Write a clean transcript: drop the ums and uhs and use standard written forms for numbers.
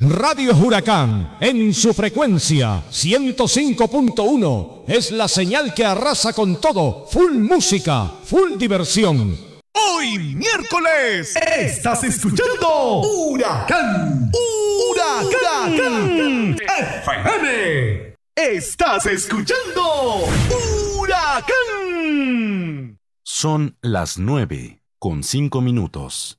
Radio Huracán, en su frecuencia 105.1, es la señal que arrasa con todo. Full música, full diversión. Hoy miércoles estás escuchando Huracán. Huracán FM. Estás escuchando Huracán. Son las 9:05.